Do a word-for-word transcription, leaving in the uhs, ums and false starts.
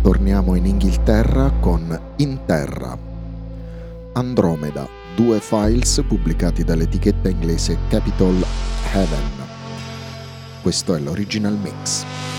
Torniamo in Inghilterra con In Terra. Andromeda, due files pubblicati dall'etichetta inglese Capitol Heaven. Questo è l'original mix.